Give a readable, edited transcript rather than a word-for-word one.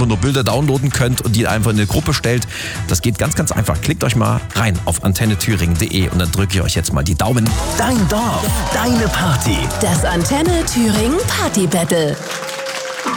einfach nur Bilder downloaden könnt und die einfach in eine Gruppe stellt. Das geht ganz, ganz einfach. Klickt euch mal rein auf antennethüringen.de und dann drücke ich euch jetzt mal die Daumen. Dein Dorf, deine Party. Das Antenne Thüringen Party Battle.